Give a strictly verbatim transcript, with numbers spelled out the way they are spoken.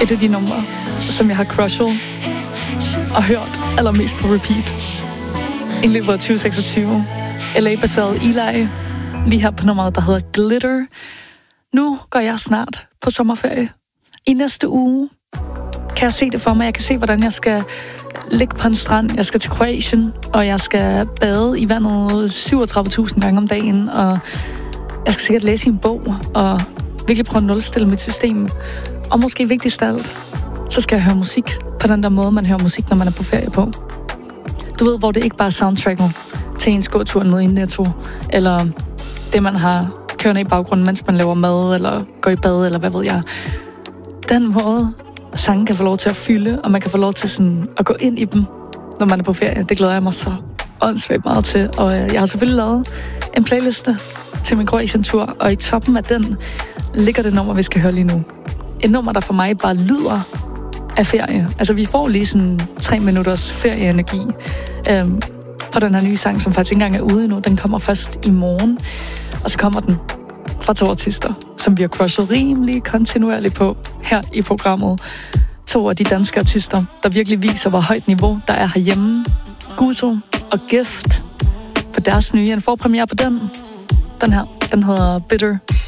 et af de numre, som jeg har crushet og hørt allermest på repeat i løbet af tyve seksogtyve. L A-baseret Eli, lige her på nummeret, der hedder Glitter. Nu går jeg snart på sommerferie. I næste uge kan jeg se det for mig. Jeg kan se, hvordan jeg skal ligge på en strand. Jeg skal til Kroatien, og jeg skal bade i vandet syvogtredive tusind gange om dagen, og jeg skal sikkert læse i en bog, og virkelig prøve at nulstille mit system. Og måske vigtigst af alt, så skal jeg høre musik på den der måde, man hører musik, når man er på ferie på. Du ved, hvor det ikke bare er soundtracket til ens gåtur nede i Netto, eller det, man har kørende i baggrunden, mens man laver mad, eller går i bad, eller hvad ved jeg. Den måde, sangen kan få lov til at fylde, og man kan få lov til sådan at gå ind i dem, når man er på ferie. Det glæder jeg mig så åndssvagt meget til. Og jeg har selvfølgelig lavet en playliste til min Kroatien-tur, og i toppen af den ligger det nummer, vi skal høre lige nu. Et nummer, der for mig bare lyder af ferie. Altså, vi får lige sådan tre minutters ferieenergi øhm, på den her nye sang, som faktisk ikke engang er ude endnu. Den kommer først i morgen, og så kommer den fra to artister, som vi har crushet rimelig kontinuerligt på her i programmet. To af de danske artister, der virkelig viser, hvor højt niveau der er herhjemme. Guto og Gift på deres nye. En forpremiere på den. Den her, den hedder Bitter.